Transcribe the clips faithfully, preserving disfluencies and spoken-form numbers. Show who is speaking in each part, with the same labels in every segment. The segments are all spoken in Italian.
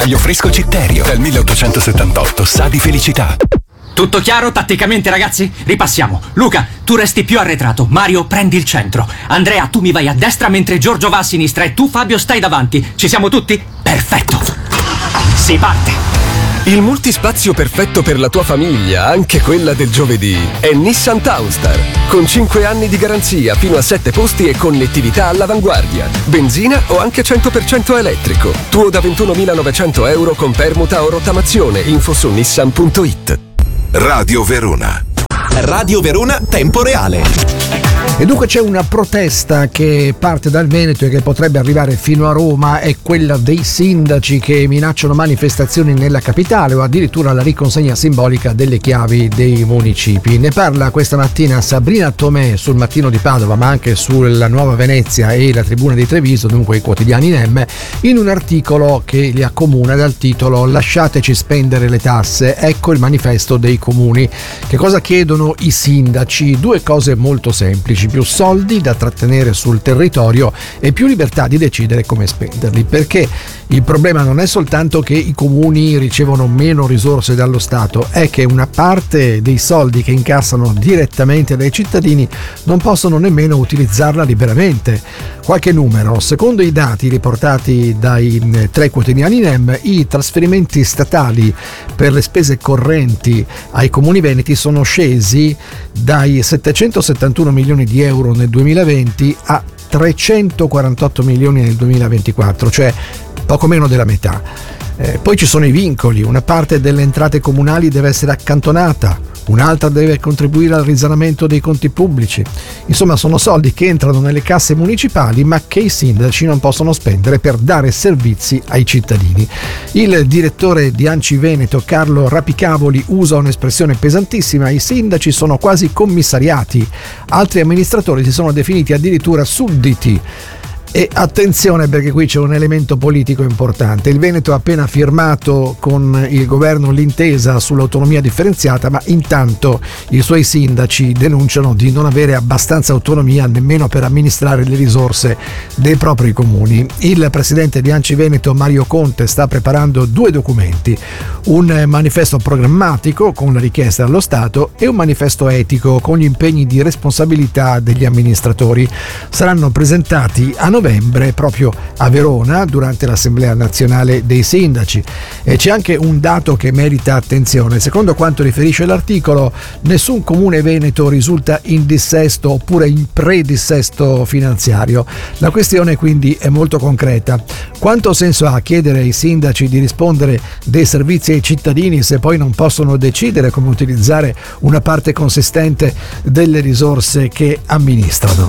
Speaker 1: Aglio fresco Citterio, dal milleottocentosettantotto, sa di felicità.
Speaker 2: Tutto chiaro tatticamente, ragazzi? Ripassiamo. Luca, tu resti più arretrato. Mario, prendi il centro. Andrea, tu mi vai a destra mentre Giorgio va a sinistra e tu, Fabio, stai davanti. Ci siamo tutti? Perfetto. Si parte.
Speaker 1: Il multispazio perfetto per la tua famiglia, anche quella del giovedì, è Nissan Townstar. Con cinque anni di garanzia, fino a sette posti e connettività all'avanguardia. Benzina o anche cento per cento elettrico. Tuo da ventunomilanovecento euro con permuta o rottamazione. Info su nissan punto it.
Speaker 3: Radio Verona.
Speaker 4: Radio Verona Tempo Reale.
Speaker 5: E dunque c'è una protesta che parte dal Veneto e che potrebbe arrivare fino a Roma, è quella dei sindaci che minacciano manifestazioni nella capitale o addirittura la riconsegna simbolica delle chiavi dei municipi. Ne parla questa mattina Sabrina Tomè sul Mattino di Padova, ma anche sulla Nuova Venezia e la Tribuna di Treviso, dunque i quotidiani N E M, in un articolo che li accomuna dal titolo "Lasciateci spendere le tasse, ecco il manifesto dei comuni". Che cosa chiedono i sindaci? Due cose molto semplici: più soldi da trattenere sul territorio e più libertà di decidere come spenderli, perché il problema non è soltanto che i comuni ricevono meno risorse dallo Stato, è che una parte dei soldi che incassano direttamente dai cittadini non possono nemmeno utilizzarla liberamente. Qualche numero: secondo i dati riportati dai tre quotidiani N E M, i trasferimenti statali per le spese correnti ai comuni veneti sono scesi dai settecentosettantuno milioni di euro nel duemilaventi a trecentoquarantotto milioni nel duemilaventiquattro, cioè poco meno della metà. Eh, poi ci sono i vincoli: una parte delle entrate comunali deve essere accantonata, un'altra deve contribuire al risanamento dei conti pubblici. Insomma, sono soldi che entrano nelle casse municipali ma che i sindaci non possono spendere per dare servizi ai cittadini. Il direttore di ANCI Veneto, Carlo Rapicavoli, usa un'espressione pesantissima: i sindaci sono quasi commissariati, altri amministratori si sono definiti addirittura sudditi. E attenzione, perché qui c'è un elemento politico importante. Il Veneto ha appena firmato con il governo l'intesa sull'autonomia differenziata, ma intanto i suoi sindaci denunciano di non avere abbastanza autonomia nemmeno per amministrare le risorse dei propri comuni. Il presidente di ANCI Veneto, Mario Conte, sta preparando due documenti: un manifesto programmatico con la richiesta allo Stato e un manifesto etico con gli impegni di responsabilità degli amministratori. Saranno presentati a novembre proprio a Verona durante l'Assemblea Nazionale dei Sindaci. E c'è anche un dato che merita attenzione: secondo quanto riferisce l'articolo, nessun comune veneto risulta in dissesto oppure in predissesto finanziario. La questione quindi è molto concreta: quanto senso ha chiedere ai sindaci di rispondere dei servizi ai cittadini se poi non possono decidere come utilizzare una parte consistente delle risorse che amministrano?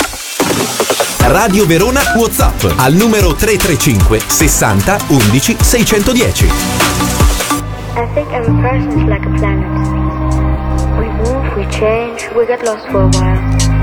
Speaker 4: Radio Verona WhatsApp al numero tre tre cinque sessanta undici seicentodieci.
Speaker 6: I think every person's like a planet. We move, we change, we get lost for a while.